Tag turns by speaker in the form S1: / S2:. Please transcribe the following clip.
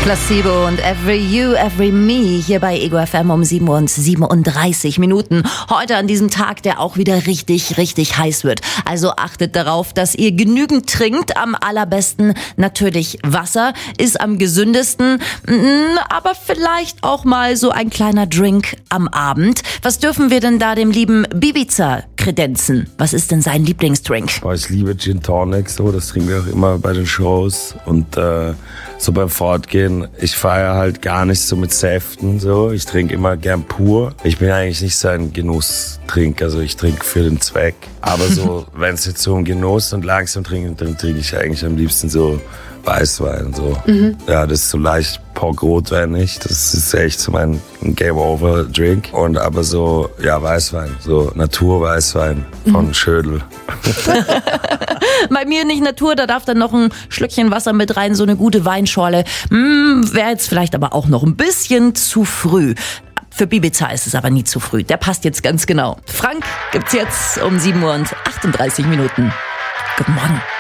S1: Placebo und Every You, Every Me hier bei Ego FM um 7:37. Heute an diesem Tag, der auch wieder richtig heiß wird. Also achtet darauf, dass ihr genügend trinkt. Am allerbesten natürlich Wasser, ist am gesündesten. Aber vielleicht auch mal so ein kleiner Drink am Abend. Was dürfen wir denn da dem lieben Bibiza kredenzen? Was ist denn sein Lieblingsdrink?
S2: Boah, ich liebe Gin Tonic, so, das trinken wir auch immer bei den Shows und so beim Fortgehen. Ich feiere halt gar nicht so mit Säften, so. Ich trinke immer gern pur. Ich bin eigentlich nicht so ein Genusstrinker, also ich trinke für den Zweck. Aber so, wenn es jetzt so um Genuss und langsam trinken, dann trinke ich eigentlich am liebsten so Weißwein, so. Ja, das ist so leicht Rotwein nicht. Das ist echt so mein Game-Over-Drink. Und aber so, ja, Weißwein, so Naturweißwein von Schödel.
S1: Bei mir nicht Natur, da darf dann noch ein Schlückchen Wasser mit rein, so eine gute Weinschorle. Wäre jetzt vielleicht aber auch noch ein bisschen zu früh. Für Bibiza ist es aber nie zu früh. Der passt jetzt ganz genau. Frank gibt's jetzt um 7:38. Guten Morgen.